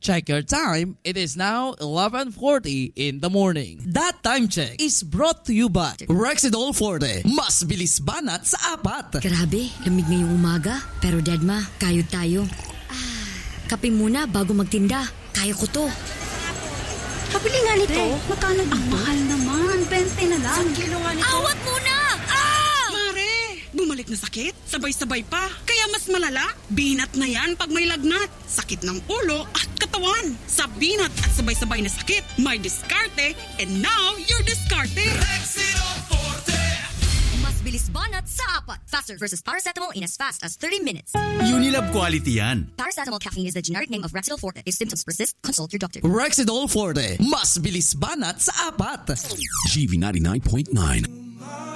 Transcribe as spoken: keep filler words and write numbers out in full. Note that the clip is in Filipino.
Check your time. It is now eleven forty in the morning. That time check is brought to you by Rexidol forte. Mas bilis banat sa apat. Grabe, lamig ngayong umaga. Pero Dedma, kayod tayo. Ah, kape muna bago magtinda. Kaya ko to. Pabili nga nito. Hey, magkano dito? Ang mahal naman. twenty na lang. Ang kilo nga nito. Awat muna! Ah! Mare, bumalik na sakit? Sabay-sabay pa. Kaya mas malala, binat na yan pag may lagnat. Sakit ng ulo at katawan. Sa binat at sabay-sabay na sakit, may diskarte. And now, you're diskarte. Rexidol forte. Mas bilis banat sa apat. Faster versus paracetamol in as fast as thirty minutes. Unilab quality yan. Paracetamol caffeine is the generic name of Rexidol forte. If symptoms persist, consult your doctor. Rexidol forte. Mas bilis banat sa apat. G V ninety-nine point nine.